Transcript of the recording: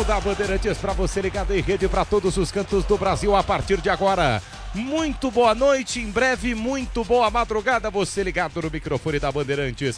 da Bandeirantes para você ligado em rede para todos os cantos do Brasil a partir de agora. Muito boa noite, em breve muito boa madrugada, você ligado no microfone da Bandeirantes.